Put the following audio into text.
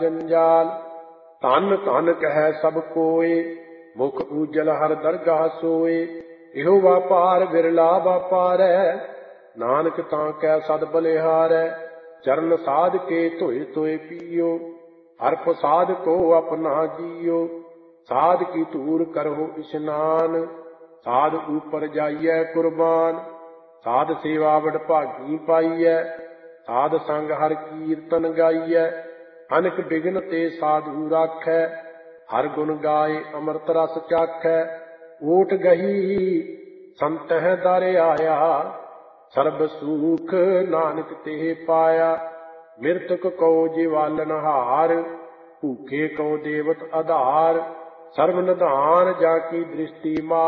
ਜੰਜਾਲ। ਧਨ ਧਨ ਕਹਿ ਸਭ ਕੋਏ, ਮੁਖ ਊਜਲ ਹਰ ਦਰਗਾਹ ਸੋਏ। ਇਹੋ ਵਾਪਾਰ ਵਿਰਲਾ ਵਾਪਾਰੈ, ਨਾਨਕ ਤਾਂ ਕੈ ਸਦ ਬਲਿਹਾਰੈ। ਚਰਨ ਸਾਧ ਕੇ ਧੋਏ ਧੋਏ ਪੀਓ, ਹਰ ਪ੍ਰਸਾਦ ਕੋ ਆਪਣਾ ਜੀਓ। ਸਾਧ ਕੀ ਧੂਰ ਕਰਹੁ ਇਸ਼ਨਾਨ, ਸਾਧ ਊਪਰ ਜਾਈਐ ਕੁਰਬਾਨ। ਸਾਧ ਸੇਵਾ ਵਡਭਾਗੀ ਪਾਈਐ, ਸਾਧ ਸੰਗ ਹਰ ਕੀਰਤਨ ਗਾਈਐ। ਅਨਕ ਬਿਘਨ ਤੇ ਸਾਧੂ ਰਾਖੈ, ਹਰ ਗੁਣ ਗਾਏ ਅੰਮ੍ਰਿਤ ਰਸ ਚਾਖੈ। ਓਟ ਗਹੀ ਸੰਤਹਿ ਦਰ ਆਇਆ, ਸਰਬ ਸੂਖ ਨਾਨਕ ਤੇ ਪਾਇਆ। ਮਿਰਤਕ ਕਉ ਜਿਵਾਲਨ ਹਾਰ, ਭੂਖੇ ਕਉ ਦੇਵਤ ਆਧਾਰ। ਸਰਬ ਨਿਧਾਨ ਜਾ ਕੀ ਦ੍ਰਿਸ਼ਟੀ ਮਾਰ।